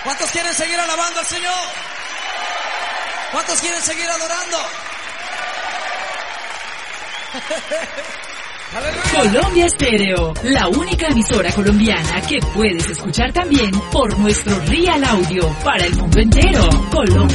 ¿Cuántos quieren seguir alabando al Señor? ¿Cuántos quieren seguir adorando? Colombia Estéreo, la única emisora colombiana que puedes escuchar también por nuestro Real Audio para el mundo entero. Colombia